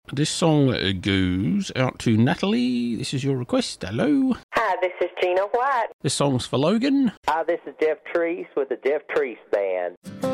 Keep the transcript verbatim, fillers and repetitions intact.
This song uh, goes out to Natalie. This is your request. Hello. Hi, this is Gina White. This song's for Logan. Hi, this is Jeff Treese with the Jeff Treese Band.